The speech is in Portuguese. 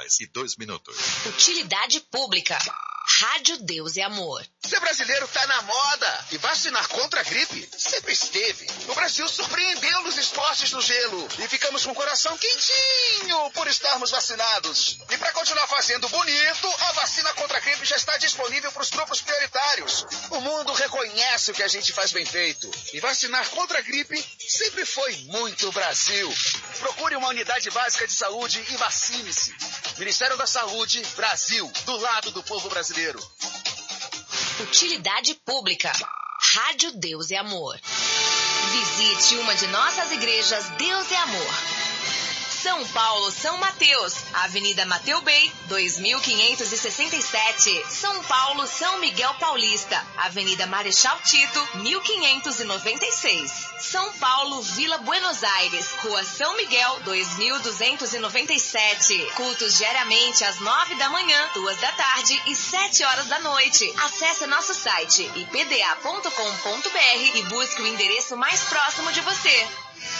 horas e 2 minutos. Utilidade pública. Rádio Deus e Amor. Ser brasileiro tá na moda e vacinar contra a gripe sempre esteve. O Brasil surpreendeu nos esportes no gelo e ficamos com o coração quentinho por estarmos vacinados. E para continuar fazendo bonito, a vacina contra a gripe já está disponível para os grupos prioritários. O mundo reconhece o que a gente faz bem feito. E vacinar contra a gripe sempre foi muito Brasil. Procure uma unidade básica de saúde e vacine-se. Ministério da Saúde, Brasil, do lado do povo brasileiro. Utilidade pública. Rádio Deus e Amor. Visite uma de nossas igrejas Deus e Amor. São Paulo, São Mateus, Avenida Mateu Bey, 2567. São Paulo, São Miguel Paulista, Avenida Marechal Tito, 1596. São Paulo, Vila Buenos Aires, Rua São Miguel, 2297. Cultos diariamente às 9 da manhã, 2 da tarde e 7 horas da noite. Acesse nosso site ipda.com.br e busque o endereço mais próximo de você.